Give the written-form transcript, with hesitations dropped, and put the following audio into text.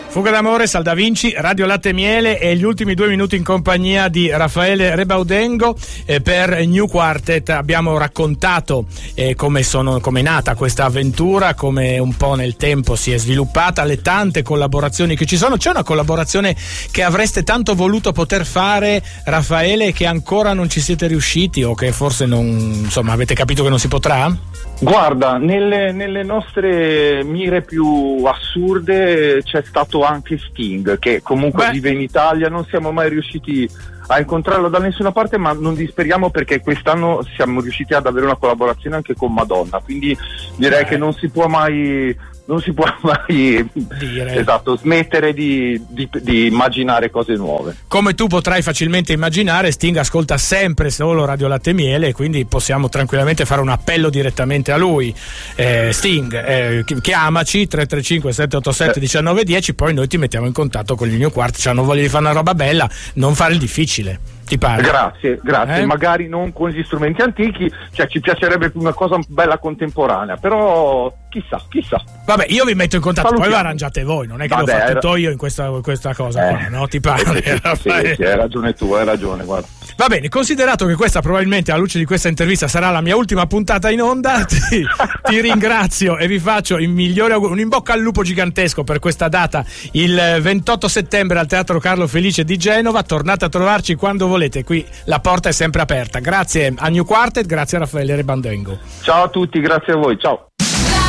Fuga d'amore, Sal Da Vinci, Radio Latte e Miele e gli ultimi 2 minuti in compagnia di Raffaele Rebaudengo per New Quartet. Abbiamo raccontato come è nata questa avventura, come un po' nel tempo si è sviluppata, le tante collaborazioni che ci sono. C'è una collaborazione che avreste tanto voluto poter fare, Raffaele, che ancora non ci siete riusciti o che forse non, insomma, avete capito che non si potrà? Guarda, nelle nostre mire più assurde c'è stato anche Sting, che comunque vive in Italia. Non siamo mai riusciti a incontrarlo da nessuna parte, ma non disperiamo perché quest'anno siamo riusciti ad avere una collaborazione anche con Madonna, quindi direi che non si può mai dire. Esatto, smettere di immaginare cose nuove. Come tu potrai facilmente immaginare, Sting ascolta sempre solo Radio Latte e Miele, quindi possiamo tranquillamente fare un appello direttamente a lui. Sting, chiamaci 335 787 1910, poi noi ti mettiamo in contatto con gli New Quartet. Hanno voglia di fare una roba bella, non fare il difficile. Ti pare? Grazie. Magari non con gli strumenti antichi, cioè ci piacerebbe una cosa bella contemporanera, però chissà. Vabbè, io vi metto in contatto, poi lo arrangiate voi, non è che l'ho fatto tutto io in questa cosa qua, no? Ti pare? Sì, hai ragione tu, guarda. Va bene, considerato che questa probabilmente, alla luce di questa intervista, sarà la mia ultima puntata in onda, ti ringrazio e vi faccio il migliore augurio, un in bocca al lupo gigantesco per questa data, il 28 settembre al Teatro Carlo Felice di Genova. Tornate a trovarci quando volete, qui la porta è sempre aperta. Grazie a New Quartet, grazie a Raffaele Rebaudengo. Ciao a tutti, grazie a voi, ciao.